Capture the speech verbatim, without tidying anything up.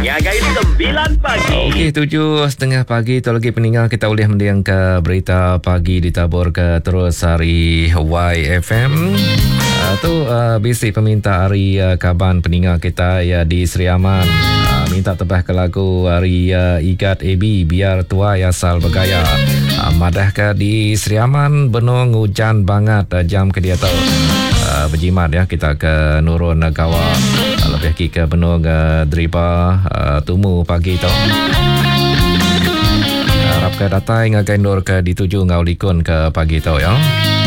Ngagai sembilan pagi. Okey, tujuh setengah pagi. Tu lagi peninggal kita boleh mendiang ke berita pagi ditabur ke terus hari Y F M. Uh, tu uh, bisi peminta hari uh, kaban peninggal kita ya di Seri Aman. Uh, minta tebah ke lagu hari uh, Igat A B biar tua asal bergaya. Uh, madah ke di Seri Aman benung hujan banget uh, jam ke dia tahu. Uh, berjimat ya kita ke Nurun uh, Kawa. Uh, lebih ki ke benung uh, Driba uh, tumu pagi tu. Harap ke datang ngagai nur ke dituju ngau likun ke pagi tu ya.